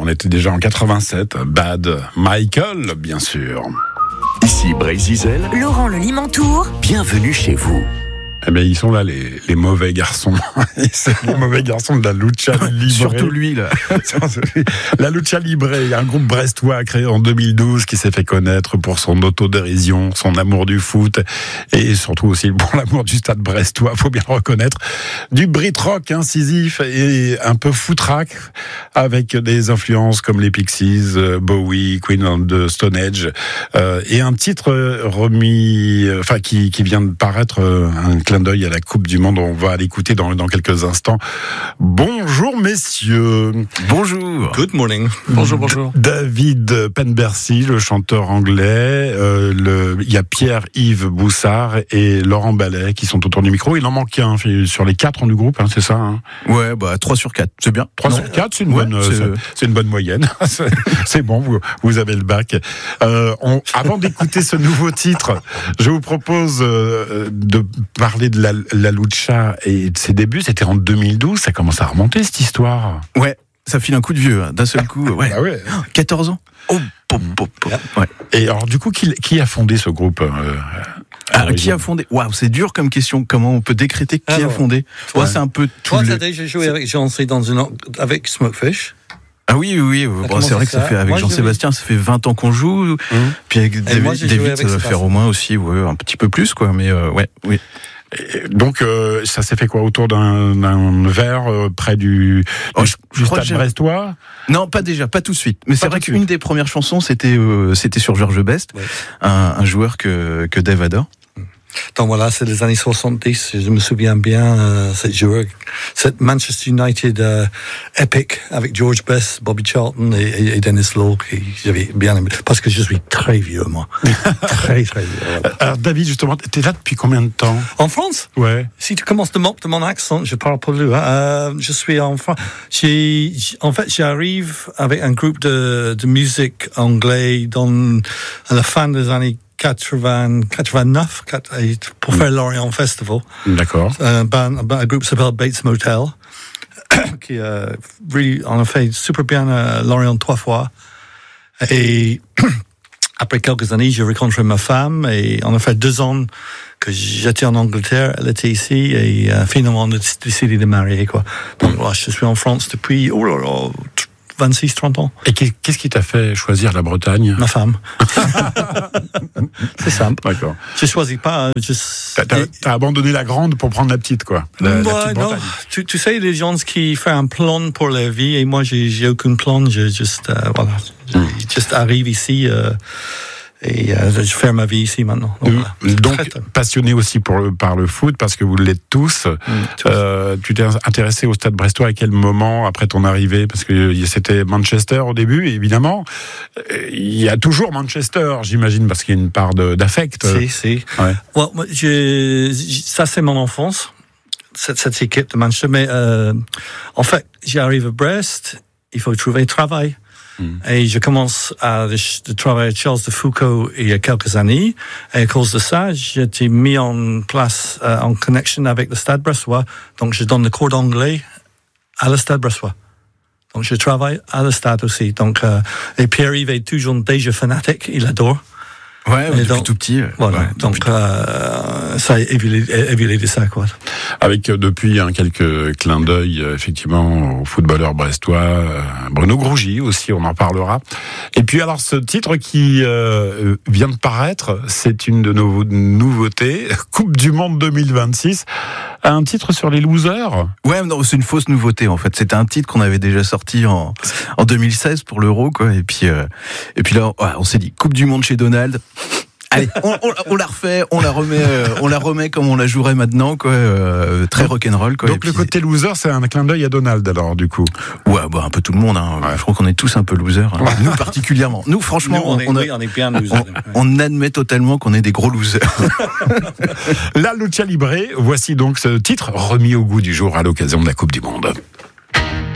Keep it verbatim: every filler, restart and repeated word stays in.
on était déjà en quatre-vingt-sept. Bad Michael, bien sûr. Ici Brésil, Laurent Le Limantour. Bienvenue chez vous. Eh bien, ils sont là, les, les mauvais garçons. C'est les mauvais garçons de la Lucha Libre. Surtout lui, là. La Lucha Libre, un groupe brestois créé en deux mille douze qui s'est fait connaître pour son autodérision, son amour du foot et surtout aussi pour l'amour du stade brestois, faut bien le reconnaître. Du Brit rock incisif et un peu footrack avec des influences comme les Pixies, Bowie, Queen of the Stone Age euh, et un titre remis, enfin qui, qui vient de paraître, un clin d'œil à la Coupe du Monde. On va l'écouter dans, dans quelques instants. Bonjour messieurs. Bonjour. Good morning. Bonjour, bonjour. David Penbercy, le chanteur anglais. Euh, le, il y a Pierre-Yves Boussard et Laurent Ballet qui sont autour du micro. Il en manque un sur les quatre du groupe, hein, c'est ça hein Ouais, bah trois sur quatre, c'est bien. trois sur quatre, c'est une ouais, bonne, c'est... C'est, c'est une bonne moyenne. c'est, c'est bon, vous, vous avez le bac. Euh, on, avant d'écouter ce nouveau titre, je vous propose euh, de parler de la, la lucha et de ses débuts. C'était en deux mille douze, ça commence à remonter cette histoire. Ouais, ça file un coup de vieux, hein, d'un seul coup. Ouais. Ah ouais. quatorze ans. Oh, pop, pop, pop. Ouais. Et alors du coup, qui, qui a fondé ce groupe euh, ah, Qui a fondé Waouh, c'est dur comme question. Comment on peut décréter qui alors, a fondé toi, ouais, c'est un peu. Toi, les... t'as déjà joué c'est... avec Jean-C dans une avec Smokefish. Ah oui, oui, oui. Bon, c'est vrai que ça, ça fait avec moi, Jean-Sébastien, ça fait vingt ans qu'on joue. Mmh. Puis avec David, moi, David ça va faire au moins aussi, ouais, un petit peu plus, quoi. Mais euh, ouais, oui. Et donc euh, ça s'est fait quoi autour d'un, d'un verre euh, près du, oh, du, je, du je stade brestois? Non, pas déjà, pas tout de suite. Mais pas c'est vrai qu'une des premières chansons, c'était euh, c'était sur Georges Best, ouais. un, un joueur que que Dave adore. Donc voilà, c'est les années soixante-dix, je me souviens bien, euh, cette joueur, cette Manchester United euh, épique avec George Best, Bobby Charlton et, et, et Dennis Law, que j'avais bien aimé, parce que je suis très vieux, moi. très, très vieux. Voilà. Alors David, justement, t'es là depuis combien de temps? En France? Ouais. Si tu commences de moquer de mon accent, je parle pas le. Euh, je suis en France. J'ai, en fait, j'arrive avec un groupe de, de musique anglais dans à la fin des années quatre-vingts, quatre-vingt-neuf pour faire l'Orient Festival. D'accord. Un, band, un groupe s'appelle Bates Motel qui euh, really, on a fait super bien à l'Orient trois fois. Et après quelques années, j'ai rencontré ma femme et on a fait deux ans que j'étais en Angleterre, elle était ici et euh, finalement on a décidé de marier quoi. Donc là, je suis en France depuis oh là là, vingt-six trente ans. Et qu'est-ce qui t'a fait choisir la Bretagne? Ma femme. C'est simple. D'accord. Je choisis pas. Je... T'as, t'as, t'as abandonné la grande pour prendre la petite, quoi. La, ouais, la petite non. Bretagne. Tu, tu sais, les gens qui font un plan pour leur vie, et moi, j'ai, j'ai aucun plan. Je juste, euh, voilà, je, mm. juste arrive ici. Euh, Et euh, je fais ma vie ici maintenant. Donc, euh, donc passionné aussi pour le, par le foot, parce que vous l'êtes tous. Mmh, tous. Euh, tu t'es intéressé au Stade Brestois à quel moment après ton arrivée? Parce que c'était Manchester au début, évidemment. Il y a toujours Manchester, j'imagine, parce qu'il y a une part de, d'affect. Si, si. Ouais. Well, je, ça, c'est mon enfance, cette, cette équipe de Manchester. Mais euh, en fait, j'arrive à Brest, il faut trouver travail. Mm. Et je commence à de travailler à Charles de Foucault il y a quelques années. Et à cause de ça, j'ai été mis en place, euh, en connexion avec le Stade Brestois. Donc, je donne le cours d'anglais à le Stade Brestois. Donc, je travaille à le Stade aussi. Donc, euh, et Pierre-Yves est toujours déjà fanatique. Il adore. Ouais, depuis donc, tout petit. Voilà. Ouais, donc, euh, ça a évolué de ça, quoi. Avec, euh, depuis, hein, quelques clins d'œil, euh, effectivement, au footballeur brestois, euh, Bruno Grougy aussi, on en parlera. Et puis, alors, ce titre qui euh, vient de paraître, c'est une de nos nouveautés, Coupe du Monde deux mille vingt-six, un titre sur les losers. Ouais, non, c'est une fausse nouveauté, en fait. C'était un titre qu'on avait déjà sorti en, en deux mille seize pour l'Euro, quoi. Et puis, euh, et puis là, ouais, on s'est dit, Coupe du Monde chez Donald. Allez, on, on, on la refait, on la remet, euh, on la remet comme on la jouerait maintenant, quoi. Euh, très rock'n'roll, quoi. Donc le côté loser, c'est un clin d'œil à Donald, alors, du coup. Ouais, bah un peu tout le monde. Hein. Ouais. Je crois qu'on est tous un peu losers. Hein. Ouais. Nous particulièrement. Nous, franchement, Nous, on, est, on, a, oui, on est bien losers. On, on admet totalement qu'on est des gros losers. La Lucha Libre, voici donc ce titre remis au goût du jour à l'occasion de la Coupe du Monde.